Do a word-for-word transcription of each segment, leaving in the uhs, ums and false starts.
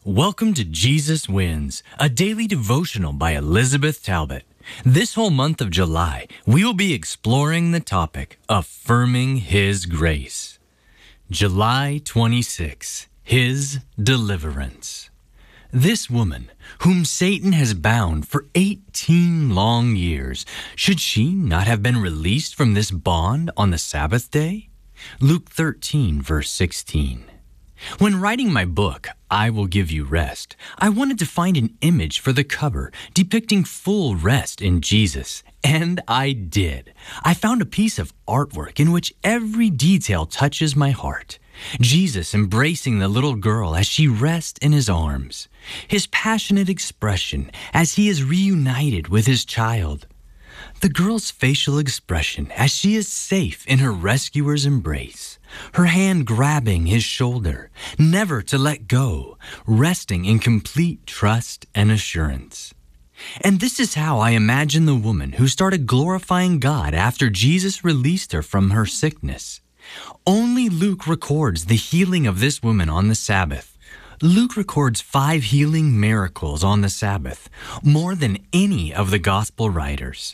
Welcome to Jesus Wins, a daily devotional by Elizabeth Talbot. This whole month of July, we will be exploring the topic, Affirming His Grace. July twenty-sixth, His Deliverance. This woman, whom Satan has bound for eighteen long years, should she not have been released from this bond on the Sabbath day? Luke thirteen, verse sixteen. When writing my book, I Will Give You Rest, I wanted to find an image for the cover depicting full rest in Jesus, and I did. I found a piece of artwork in which every detail touches my heart. Jesus embracing the little girl as she rests in his arms. His passionate expression as he is reunited with his child. The girl's facial expression as she is safe in her rescuer's embrace. Her hand grabbing his shoulder, never to let go, resting in complete trust and assurance. And this is how I imagine the woman who started glorifying God after Jesus released her from her sickness. Only Luke records the healing of this woman on the Sabbath. Luke records five healing miracles on the Sabbath, more than any of the gospel writers.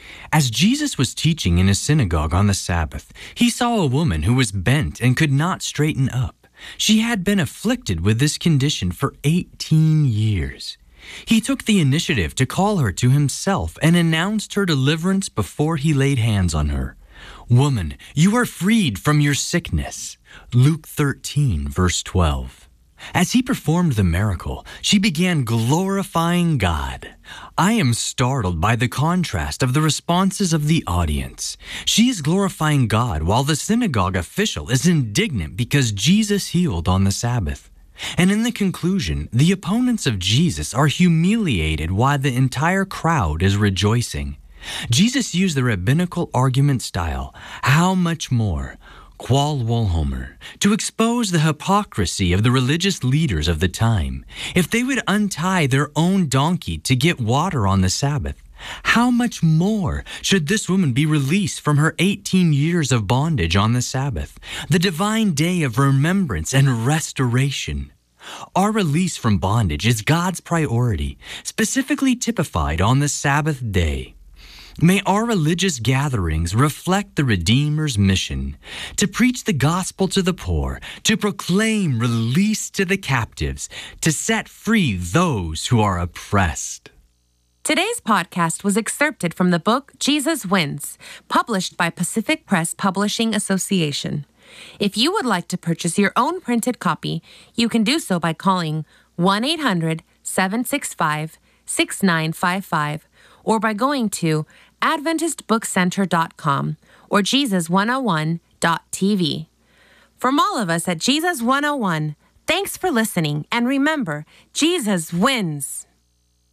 As Jesus was teaching in a synagogue on the Sabbath, he saw a woman who was bent and could not straighten up. She had been afflicted with this condition for eighteen years. He took the initiative to call her to himself and announced her deliverance before he laid hands on her. "Woman, you are freed from your sickness." Luke thirteen, verse twelve. As he performed the miracle, she began glorifying God. I am startled by the contrast of the responses of the audience. She is glorifying God while the synagogue official is indignant because Jesus healed on the Sabbath. And in the conclusion, the opponents of Jesus are humiliated while the entire crowd is rejoicing. Jesus used the rabbinical argument style, "How much more?" Qual Wohlhomer, to expose the hypocrisy of the religious leaders of the time. If they would untie their own donkey to get water on the Sabbath, how much more should this woman be released from her eighteen years of bondage on the Sabbath, the divine day of remembrance and restoration? Our release from bondage is God's priority, specifically typified on the Sabbath day. May our religious gatherings reflect the Redeemer's mission, to preach the gospel to the poor, to proclaim release to the captives, to set free those who are oppressed. Today's podcast was excerpted from the book Jesus Wins, published by Pacific Press Publishing Association. If you would like to purchase your own printed copy, you can do so by calling one eight hundred, seven six five, six nine five five or by going to adventist book center dot com or jesus one oh one dot t v. From all of us at Jesus one oh one, thanks for listening, and remember, Jesus wins.